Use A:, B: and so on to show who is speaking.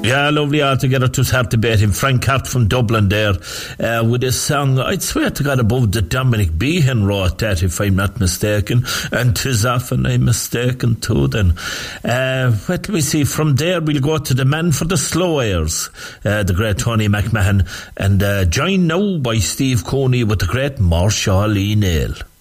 A: Yeah, lovely altogether. It was hard to beat him. Frank Hart from Dublin there with his song, I'd swear to God above that Dominic Behan wrote that, if I'm not mistaken, and 'tis often I'm mistaken too then. Let me see, from there we'll go to the man for the slow airs, the great Tony McMahon, and joined now by Steve Coney with the great Marsha Lee Nail.